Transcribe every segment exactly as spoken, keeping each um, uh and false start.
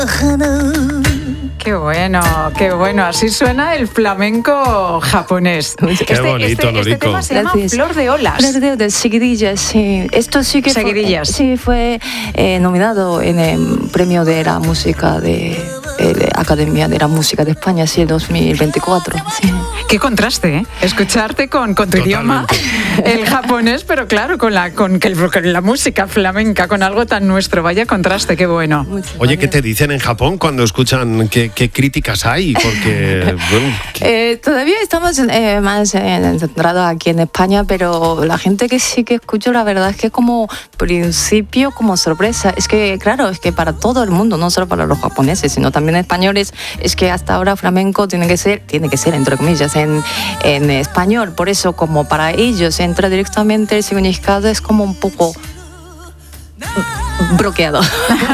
Qué bueno, qué bueno. Así suena el flamenco japonés. Qué este, bonito, este, Noriko. este tema se llama Gracias. Flor de Olas. Flor de Olas, seguidillas, sí. Esto sí que Seguidillas. Fue, sí fue eh, nominado en el premio de la música de, eh, de Academia de la Música de España, sí, el dos mil veinticuatro. Sí. Qué contraste, ¿eh? Escucharte con, con tu idioma, el japonés, pero claro, con la, con, que el- con la música flamenca, con algo tan nuestro. Vaya contraste, qué bueno. Muchas Oye, ¿qué gracias. te dicen en Japón cuando escuchan qué, qué críticas hay? Porque, bueno, que- Eh, todavía estamos eh, más eh, centrados aquí en España, pero la gente que sí que escucho, la verdad es que como principio, como sorpresa, es que claro, es que para todo el mundo, no solo para los japoneses, sino también españoles, es que hasta ahora flamenco tiene que ser, tiene que ser entre comillas, en, en español. Por eso, como para ellos entra directamente el significado, es como un poco bloqueado.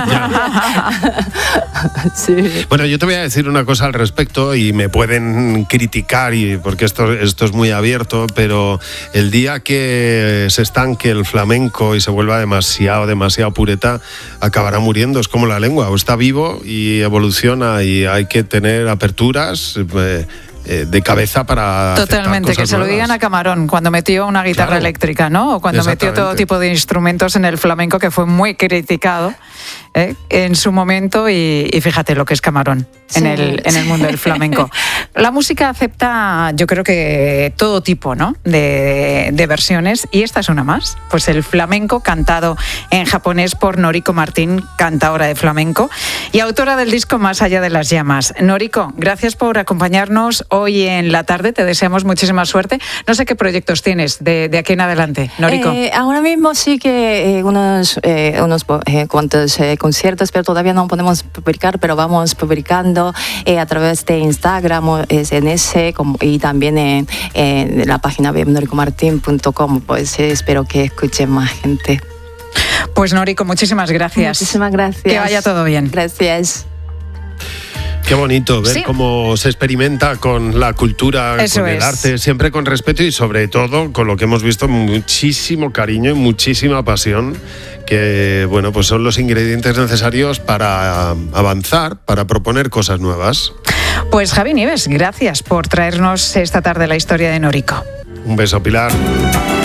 Sí. Bueno, yo te voy a decir una cosa al respecto y me pueden criticar y porque esto, esto es muy abierto, pero el día que se estanque el flamenco y se vuelva demasiado, demasiado pureta, acabará muriendo. Es como la lengua, o está vivo y evoluciona y hay que tener aperturas eh, eh, de cabeza para aceptar Totalmente, cosas que se lo nuevas. digan a Camarón cuando metió una guitarra Claro. eléctrica, ¿no? O cuando metió todo Exactamente. tipo de instrumentos en el flamenco, que fue muy criticado ¿eh? en su momento. Y, y fíjate lo que es Camarón en, Sí. el, en el mundo del flamenco. La música acepta, yo creo que todo tipo, ¿no? de, de versiones, y esta es una más. Pues el flamenco cantado en japonés por Noriko Martín, cantadora de flamenco y autora del disco Más allá de las llamas. Noriko, gracias por acompañarnos hoy en la tarde. Te deseamos muchísima suerte. No sé qué proyectos tienes de, de aquí en adelante, Noriko. Eh, ahora mismo sí que eh, unos, eh, unos eh, cuantos eh, conciertos, pero todavía no podemos publicar, pero vamos publicando eh, a través de Instagram, o es en ese, como, y también en, en la página web noriko martin punto com. Pues eh, espero que escuchen más gente. Pues Noriko, muchísimas gracias. Muchísimas gracias. Que vaya todo bien. Gracias. Qué bonito ver Sí. cómo se experimenta con la cultura, Eso con el es. arte, siempre con respeto y sobre todo con lo que hemos visto, muchísimo cariño y muchísima pasión, que bueno, pues son los ingredientes necesarios para avanzar, para proponer cosas nuevas. Pues Javi Nieves, gracias por traernos esta tarde la historia de Noriko. Un beso, Pilar.